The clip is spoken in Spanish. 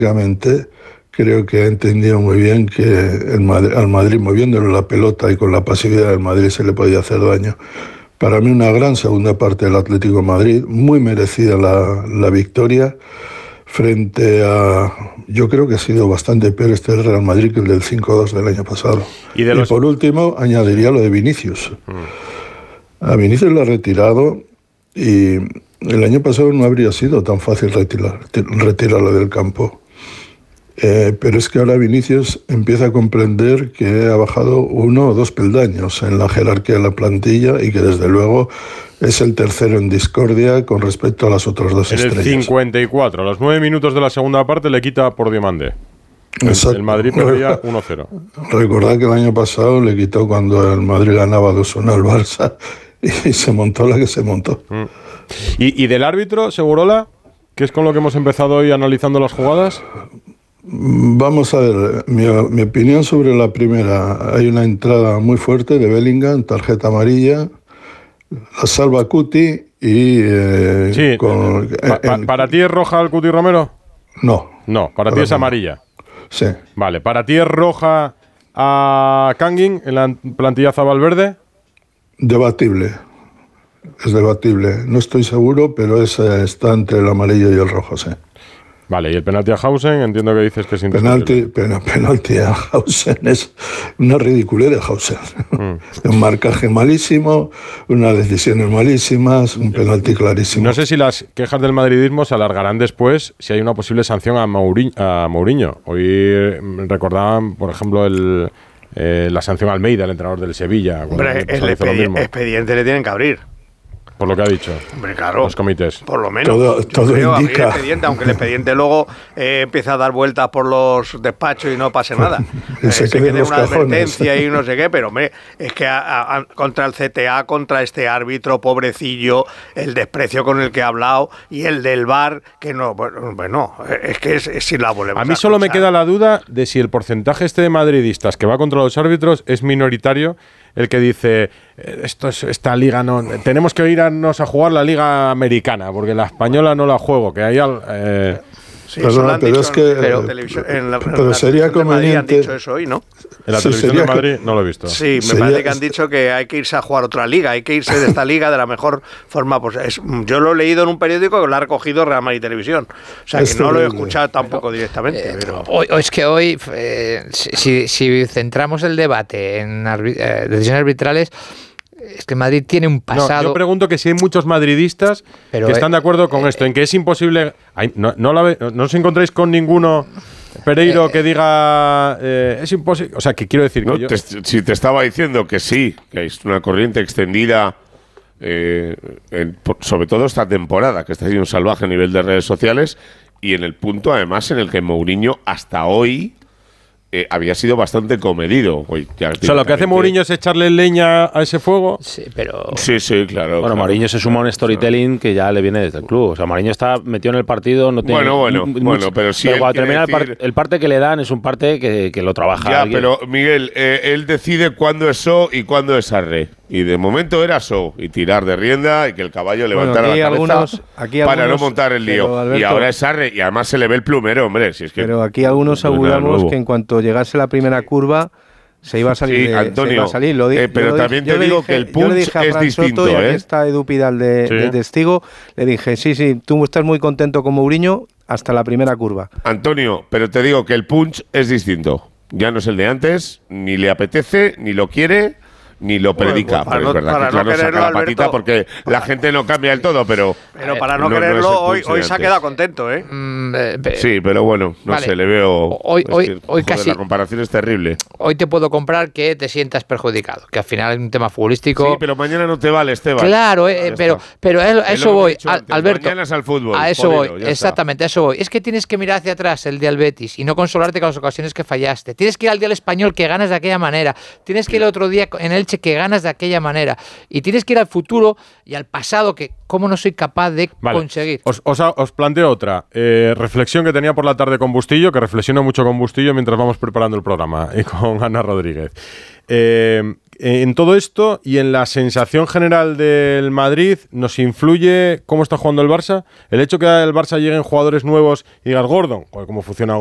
creo que ha entendido muy bien que al Madrid, moviéndole la pelota y con la pasividad del Madrid, se le podía hacer daño. Para mí una gran segunda parte del Atlético de Madrid, muy merecida la victoria, frente a... Yo creo que ha sido bastante peor este Real Madrid que el del 5-2 del año pasado. Y por último, añadiría lo de Vinicius. A Vinicius lo ha retirado y el año pasado no habría sido tan fácil retirarlo del campo. Pero es que ahora Vinicius empieza a comprender que ha bajado 1 o 2 peldaños en la jerarquía de la plantilla y que desde luego es el tercero en discordia con respecto a las otras dos estrellas. En el 54, a los 9 minutos de la segunda parte le quita por Diomandé. El Madrid perdía 1-0. Recordad que el año pasado le quitó cuando el Madrid ganaba 2-1 al Barça y se montó la que se montó. ¿Y del árbitro, Segurola? ¿Qué es con lo que hemos empezado hoy analizando las jugadas? Vamos a ver, mi opinión sobre la primera. Hay una entrada muy fuerte de Bellingham, tarjeta amarilla, la salva Cuti y... sí, ¿para ti es roja al Cuti Romero? No. No, para ti es amarilla. Sí. Vale, ¿para ti es roja a Kangin en la plantillaza Valverde? Debatible. Es debatible. No estoy seguro, pero está entre el amarillo y el rojo, sí. Vale, y el penalti a Hausen, entiendo que dices que es indiscutible. Penalti a Hausen es una ridiculez de Hausen. Un marcaje malísimo, unas decisiones malísimas, un penalti clarísimo. No sé si las quejas del madridismo se alargarán después si hay una posible sanción a Mourinho. Hoy recordaban, por ejemplo, la sanción a Almeida, el entrenador del Sevilla. Hombre, el expediente le tienen que abrir. Por lo que ha dicho. Hombre, claro. Los comités. Por lo menos. Todo indica. Aunque el expediente luego empieza a dar vueltas por los despachos y no pase nada. Se quede una advertencia y no sé qué, pero hombre, es que contra el CTA, contra este árbitro pobrecillo, el desprecio con el que ha hablado y el del VAR, que no, bueno, es que es si la volvemos a mí solo me queda la duda de si el porcentaje de madridistas que va contra los árbitros es minoritario. El que dice, esta liga no... Tenemos que irnos a jugar la liga americana, porque la española no la juego, que hay... Sí, perdona, pero es que... Pero sería conveniente... Han dicho eso hoy, ¿no? En la televisión de Madrid no lo he visto. Sí, me parece que han dicho que hay que irse a jugar otra liga, hay que irse de esta liga de la mejor forma posible. Yo lo he leído en un periódico que lo ha recogido Real Madrid Televisión. O sea, que no lo he escuchado tampoco directamente. Pero... Es que hoy, si centramos el debate en decisiones arbitrales, es que Madrid tiene un pasado... No, yo pregunto que si hay muchos madridistas que están de acuerdo con esto, en que es imposible... ¿No os encontráis con ninguno, Pereiro, que diga es imposible? O sea, que quiero decir que si te estaba diciendo que sí, que es una corriente extendida, sobre todo esta temporada, que está siendo un salvaje a nivel de redes sociales, y en el punto, además, en el que Mourinho hasta hoy... había sido bastante comedido. O sea, lo que hace Mourinho es echarle leña a ese fuego. Sí, pero... Sí, claro. Bueno, claro. Mourinho se suma a un storytelling que ya le viene desde el club. O sea, Mourinho está metido en el partido, no tiene... Bueno, pero sí... Pero cuando termina el parte que le dan es un parte que lo trabaja ya, alguien. Pero, Miguel, él decide cuándo es so y cuándo es arre. Y de momento era so, y tirar de rienda y que el caballo levantara la cabeza para no montar el lío. Alberto, y ahora es arre, y además se le ve el plumero, hombre. Si es que pero aquí algunos auguramos que en cuanto llegase la primera curva se iba a salir. Sí, Antonio, se iba a salir. pero también te digo que el punch es distinto. Y aquí está Edu Pidal de testigo. Le dije, sí, tú estás muy contento con Mourinho hasta la primera curva. Antonio, pero te digo que el punch es distinto. Ya no es el de antes, ni le apetece, ni lo quiere, ni lo predica. Pues pero es verdad que claro, saca la patita porque la gente no cambia del todo, pero para no quererlo, hoy se ha quedado contento, ¿eh? Sí, pero bueno, no sé, le veo... Hoy casi... La comparación es terrible. Hoy te puedo comprar que te sientas perjudicado, que al final es un tema futbolístico... Sí, pero mañana no te vale, Esteban. Claro, pero a eso voy, Alberto. Mañana es al fútbol. A eso voy, exactamente, a eso voy. Es que tienes que mirar hacia atrás el día del Betis y no consolarte con las ocasiones que fallaste. Tienes que ir al día del Español que ganas de aquella manera. Tienes que ir el otro día en Elche que ganas de aquella manera. Y tienes que ir al futuro y al pasado que cómo no soy capaz de conseguir. Os planteo otra reflexión que tenía por la tarde con Bustillo, que reflexiono mucho con Bustillo mientras vamos preparando el programa, y con Ana Rodríguez. en todo esto y en la sensación general del Madrid, ¿nos influye cómo está jugando el Barça? El hecho que el Barça lleguen jugadores nuevos y digas, Gordon, ¿cómo funciona